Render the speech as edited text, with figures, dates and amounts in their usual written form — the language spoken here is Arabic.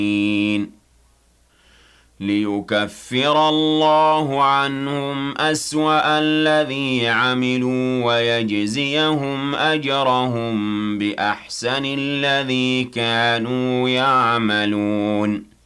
لِيُكَفِّرَ اللَّهُ عَنْهُمْ أَسْوَأَ الَّذِي عَمِلُوا وَيَجْزِيَهُمْ أَجْرَهُم بِأَحْسَنِ الَّذِي كَانُوا يَعْمَلُونَ